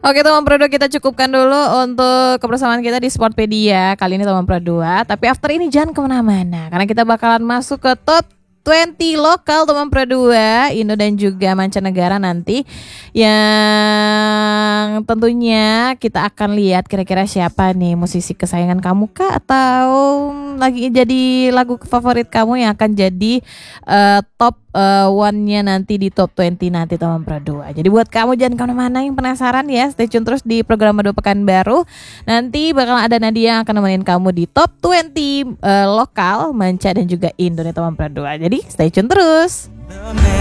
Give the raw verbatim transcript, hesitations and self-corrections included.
Oke teman Pro dua, kita cukupkan dulu untuk kebersamaan kita di Sportpedia kali ini teman Pro dua. Tapi after ini jangan kemana-mana, karena kita bakalan masuk ke top dua puluh lokal teman Pro dua, Indo dan juga mancanegara nanti. Yang tentunya kita akan lihat kira-kira siapa nih musisi kesayangan kamu kah, atau lagi jadi lagu favorit kamu yang akan jadi uh, top uh, one-nya nanti di top dua puluh nanti teman Pro dua. Jadi buat kamu jangan kemana-mana, yang penasaran ya, stay tune terus di program Dua Pekan Baru. Nanti bakal ada Nadia yang akan nemenin kamu di top dua puluh uh, lokal, manca dan juga Indo nih teman Pro dua. Jadi stay tune terus.